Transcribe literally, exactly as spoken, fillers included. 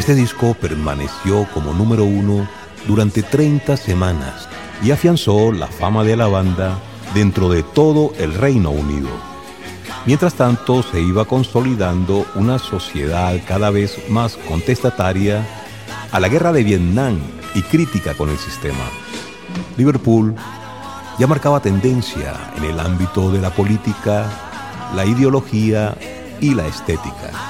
Este disco permaneció como número uno durante treinta semanas y afianzó la fama de la banda dentro de todo el Reino Unido. Mientras tanto, se iba consolidando una sociedad cada vez más contestataria a la guerra de Vietnam y crítica con el sistema. Liverpool ya marcaba tendencia en el ámbito de la política, la ideología y la estética.